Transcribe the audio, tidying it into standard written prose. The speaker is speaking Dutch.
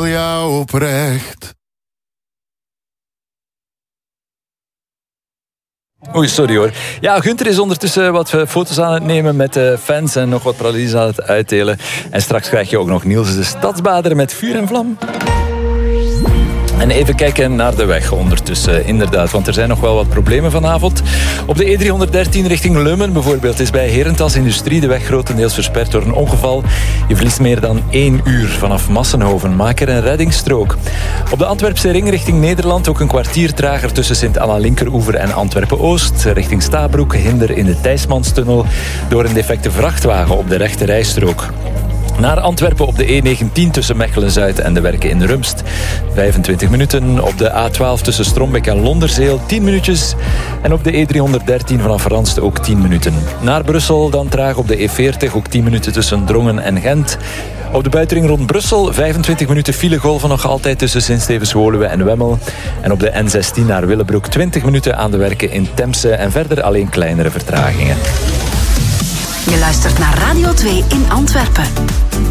wil jou oprecht. Oei, sorry hoor. Ja, Gunther is ondertussen wat foto's aan het nemen met fans en nog wat pralines aan het uitdelen. En straks krijg je ook nog Niels de Stadsbader met vuur en vlam. En even kijken naar de weg ondertussen, inderdaad. Want er zijn nog wel wat problemen vanavond. Op de E313 richting Lummen bijvoorbeeld is bij Herentals Industrie de weg grotendeels versperd door een ongeval. Je verliest meer dan 1 uur vanaf Massenhoven. Maak er een reddingsstrook. Op de Antwerpse ring richting Nederland ook een kwartier trager tussen Sint-Anna-Linkeroever en Antwerpen-Oost. Richting Stabroek hinder in de Thijsmanstunnel door een defecte vrachtwagen op de rechte rijstrook. Naar Antwerpen op de E19 tussen Mechelen-Zuid en de Werken in Rumst. 25 minuten. Op de A12 tussen Strombeek en Londerzeel 10 minuutjes. En op de E313 vanaf Ranst ook 10 minuten. Naar Brussel dan traag op de E40 ook 10 minuten tussen Drongen en Gent. Op de buitenring rond Brussel 25 minuten filegolven nog altijd tussen Sint-Stevens-Woluwe en Wemmel. En op de N16 naar Willebroek 20 minuten aan de Werken in Temse. En verder alleen kleinere vertragingen. Je luistert naar Radio 2 in Antwerpen.